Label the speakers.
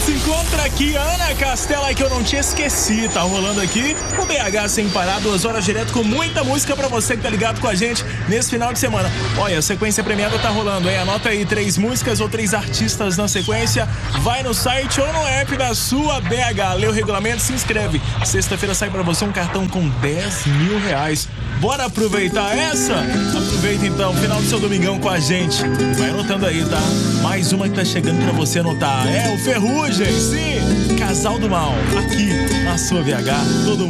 Speaker 1: se encontra aqui a Ana Castela, que eu não tinha esquecido. Tá rolando aqui o BH Sem Parar, 2 horas direto com muita música pra você que tá ligado com a gente nesse final de semana. Olha, a sequência premiada tá rolando, hein? Anota aí 3 músicas ou 3 artistas na sequência. Vai no site ou no app da sua BH. Lê o regulamento, se inscreve. Sexta-feira sai pra você um cartão com R$10.000. Bora aproveitar essa? Aproveita então, final do seu domingão com a gente. Vai anotando aí, tá? Mais uma que tá chegando pra você anotar. É o Ferrugem, sim! Casal do Mal, aqui na sua BH. Todo mundo